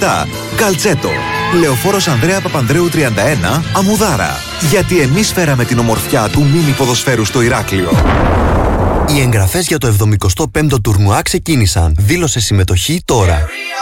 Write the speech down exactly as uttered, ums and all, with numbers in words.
επτά. Καλτσέτο. Λεωφόρος Ανδρέα Παπανδρέου τριάντα ένα, Αμμουδάρα. Γιατί εμείς φέραμε την ομορφιά του μίνι ποδοσφαίρου στο Ηράκλειο. Οι εγγραφές για το εβδομηκοστό πέμπτο τουρνουά ξεκίνησαν. Δήλωσε συμμετοχή τώρα.